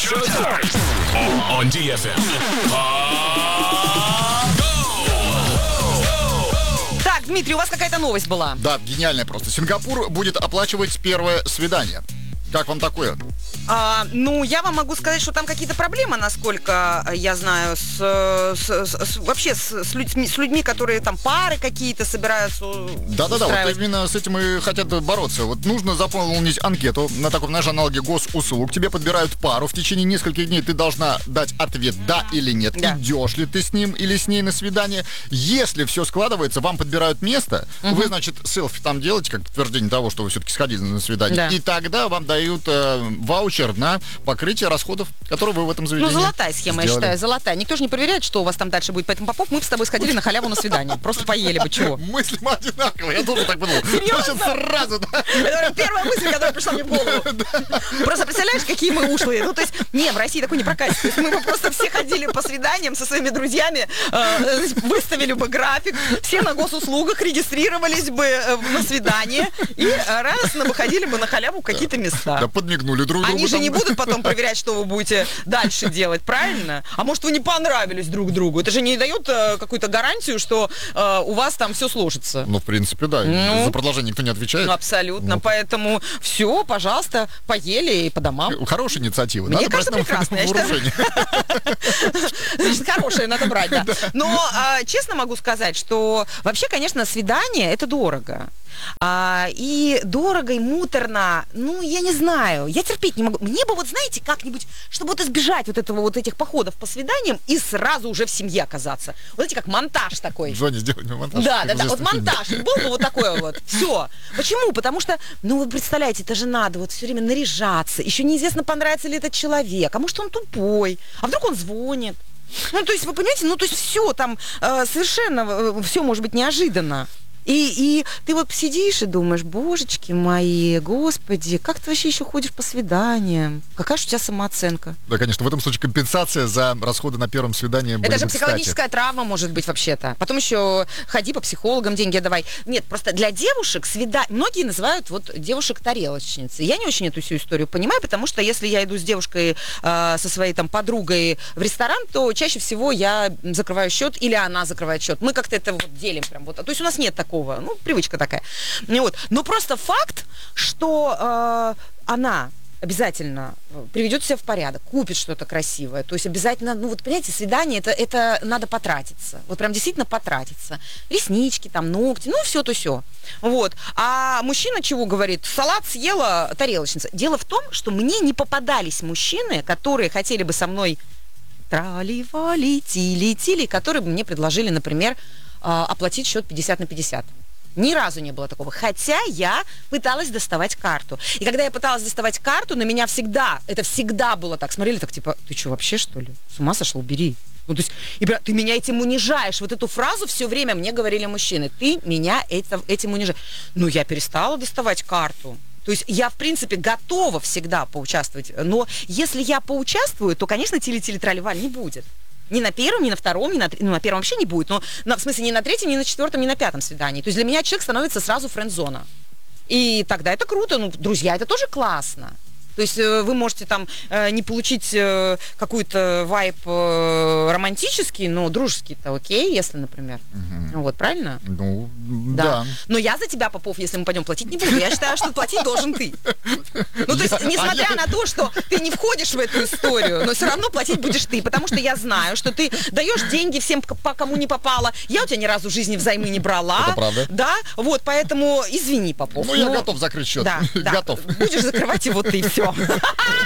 Showtime on DFM. Так, Дмитрий, у вас какая-то новость была. Да, гениальная просто. Сингапур будет оплачивать первое свидание. Как вам такое? Ну, я вам могу сказать, что там какие-то проблемы, насколько я знаю, вообще с людьми, которые там пары какие-то собираются Да-да-да, вот именно с этим и хотят бороться. Вот нужно заполнить анкету на таком, знаешь, аналоге госуслуг. Тебе подбирают пару. В течение нескольких дней ты должна дать ответ «да» или «нет». Да. Идешь ли ты с ним или с ней на свидание. Если все складывается, вам подбирают место. Вы, значит, селфи там делаете, как подтверждение того, что вы все-таки сходили на свидание. Да. И тогда вам дают ваучер на покрытие расходов, которые вы в этом заведении золотая схема, сделали. Я считаю, золотая. Никто же не проверяет, что у вас там дальше будет. Поэтому, Попов, мы бы с тобой сходили на халяву на свидание. Просто поели бы, чего. Мысли одинаковые, я тоже так подумал. Серьезно? Сразу, да. Это первая мысль, которая пришла мне в голову. Просто представляешь, какие мы ушлые. Ну, то есть, не, в России такой не прокатит. То есть мы бы просто все ходили по свиданиям со своими друзьями, выставили бы график, все на госуслугах регистрировались бы на свидание и радостно бы ходили бы на халяву в какие-то места. Да, подмигнули друг другу. Они же не будут потом проверять, что вы будете дальше делать, правильно? А может, вы не понравились друг другу? Это же не дает какую-то гарантию, что у вас там все сложится. Ну, в принципе, да. За продолжение никто не отвечает. Ну, абсолютно. Поэтому все, пожалуйста, поели и по домам. Хорошая инициатива. Мне кажется, прекрасно. Значит, хорошее надо брать, да. Но честно могу сказать, что вообще, конечно, свидание – это дорого. И дорого, и муторно, ну, я не знаю, я терпеть не могу. Мне бы, вот знаете, как-нибудь, чтобы вот избежать вот этого, вот этих походов по свиданиям и сразу уже в семье оказаться. Вот знаете, как монтаж такой. Женя, сделай мне монтаж. Да, вот монтаж, был бы вот такой вот, все. Почему? Потому что, ну, вы представляете, это же надо вот все время наряжаться, еще неизвестно, понравится ли этот человек, а может, он тупой, а вдруг он звонит. Ну, то есть, вы понимаете, ну, то есть, все там совершенно, все может быть неожиданно. И ты вот сидишь и думаешь, божечки мои, господи, как ты вообще еще ходишь по свиданиям? Какая же у тебя самооценка? Да, конечно, в этом случае компенсация за расходы на первом свидании. Это же психологическая травма может быть вообще-то. Потом еще ходи по психологам, деньги отдавай. Нет, просто для девушек многие называют вот девушек тарелочницы. Я не очень эту всю историю понимаю, потому что если я иду с девушкой, со своей там подругой в ресторан, то чаще всего я закрываю счет или она закрывает счет. Мы как-то это вот делим прям вот. То есть у нас нет такого. Ну, привычка такая. Вот. Но просто факт, что она обязательно приведет себя в порядок, купит что-то красивое. То есть обязательно, ну вот, понимаете, свидание, это надо потратиться. Вот прям действительно потратиться. Реснички, там, ногти, ну, все то все. Вот. А мужчина чего говорит? Салат съела тарелочница. Дело в том, что мне не попадались мужчины, которые хотели бы со мной трали-вали, тили-тили, которые бы мне предложили, например, оплатить счет 50/50. Ни разу не было такого. Хотя я пыталась доставать карту. И когда я пыталась доставать карту, на меня это всегда было так. Смотрели так, типа, ты что, вообще, что ли? С ума сошел? Бери. Ну, то есть, ты меня этим унижаешь. Вот эту фразу все время мне говорили мужчины. Ты меня этим унижаешь. Ну, я перестала доставать карту. То есть я, в принципе, готова всегда поучаствовать. Но если я поучаствую, то, конечно, тили-тили-трали-валь не будет. Ни на первом, ни на втором, ни на третьем. Ну, на первом вообще не будет. Но, в смысле, ни на третьем, ни на четвертом, ни на пятом свидании. То есть для меня человек становится сразу френд-зона. И тогда это круто. Ну, друзья, это тоже классно. То есть вы можете там не получить какой-то вайб романтический, но дружеский-то окей, если, например. Вот, правильно? Ну, да. Но я за тебя, Попов, если мы пойдем платить, не буду. Я считаю, что платить должен ты. Ну, то есть, несмотря на то, что ты не входишь в эту историю, но все равно платить будешь ты, потому что я знаю, что ты даешь деньги всем, по кому не попало. Я у тебя ни разу в жизни взаймы не брала. Это правда. Да, вот, поэтому извини, Попов. Ну, я готов закрыть счет. Да, готов. Будешь закрывать его ты, все.